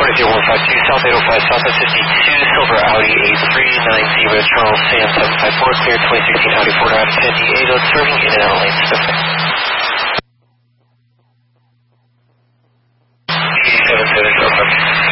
40152, South 805, South 52, Silver Audi A390, Charles Sam 754, clear 2016 Audi 4 out of 10 Diego, serving in and out lanes, specific. 87 Southern,